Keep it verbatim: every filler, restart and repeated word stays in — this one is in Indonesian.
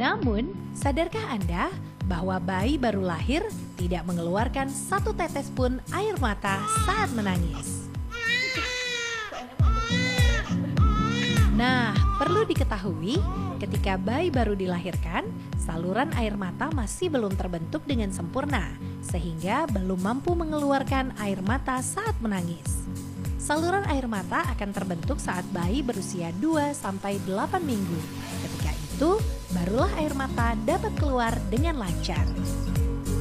Namun, sadarkah Anda bahwa bayi baru lahir tidak mengeluarkan satu tetes pun air mata saat menangis? Nah, perlu diketahui, ketika bayi baru dilahirkan, saluran air mata masih belum terbentuk dengan sempurna, sehingga belum mampu mengeluarkan air mata saat menangis. Saluran air mata akan terbentuk saat bayi berusia dua sampai delapan minggu. Ketika itu, barulah air mata dapat keluar dengan lancar.